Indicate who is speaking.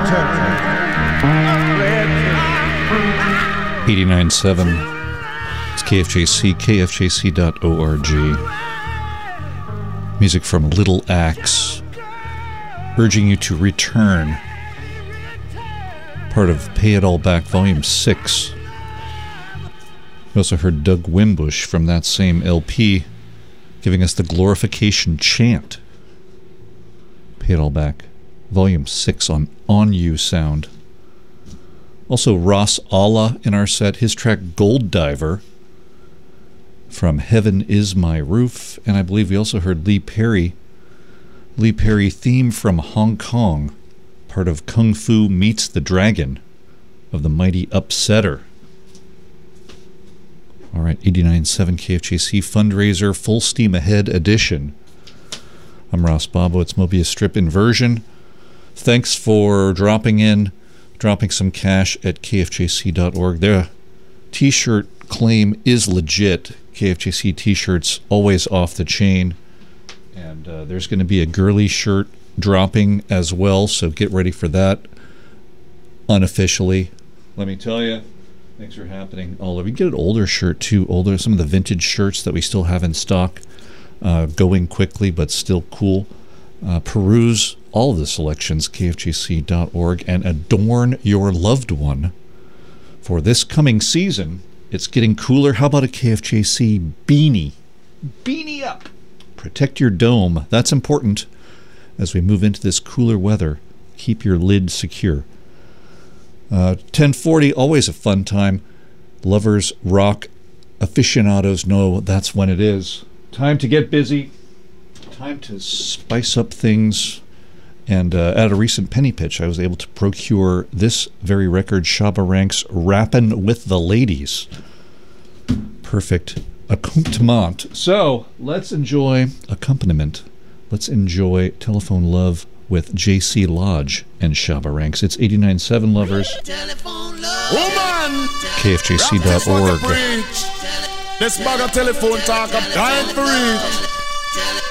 Speaker 1: 89.7. It's KFJC, kfjc.org. Music from Little Axe, urging you to return. Part of Pay It All Back, Volume 6. We also heard Doug Wimbush from that same LP, giving us the Glorification Chant. Pay It All Back, Volume 6 on You Sound. Also Ross Allah in our set, his track Gold Diver from Heaven Is My Roof. And I believe we also heard Lee Perry theme from Hong Kong, part of Kung Fu Meets the Dragon of the Mighty Upsetter. All right, 89.7 KFJC Fundraiser Full Steam Ahead edition. I'm Ross Bobo. It's Mobius Strip Inversion. Thanks for dropping some cash at kfjc.org. Their t-shirt claim is legit. KFJC t-shirts always off the chain. And there's going to be a girly shirt dropping as well, so get ready for that unofficially. Let me tell you, things are happening all over. You get an older shirt too, some of the vintage shirts that we still have in stock, going quickly but still cool. Peruse all of the selections, kfjc.org, and adorn your loved one for this coming season. It's getting cooler. How about a KFJC beanie? Beanie up! Protect your dome. That's important as we move into this cooler weather. Keep your lid secure. 1040, always a fun time. Lovers, rock, aficionados know that's when it is. Time to get busy. Time to spice up things. And at a recent penny pitch, I was able to procure this very record, Shabba Ranks, Rappin' with the Ladies. Perfect accompaniment. So, let's enjoy accompaniment. Let's enjoy Telephone Love with J.C. Lodge and Shabba Ranks. It's 89.7 lovers. KFJC.org.
Speaker 2: This bag of telephone talk, I'm dying for it.